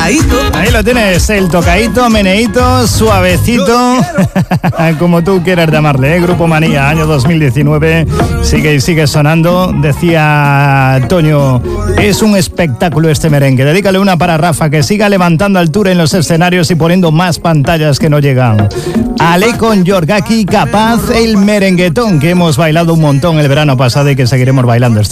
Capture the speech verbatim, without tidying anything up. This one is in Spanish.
tocadito. Ahí lo tienes, el tocadito, meneíto, suavecito, como tú quieras llamarle, ¿eh? Grupo Manía, año dos mil diecinueve, sigue y sigue sonando. Decía Toño, es un espectáculo este merengue. Dedícale una para Rafa, que siga levantando altura en los escenarios y poniendo más pantallas que no llegan. Ale con Yorgaki, Capaz, el merenguetón que hemos bailado un montón el verano pasado y que seguiremos bailando este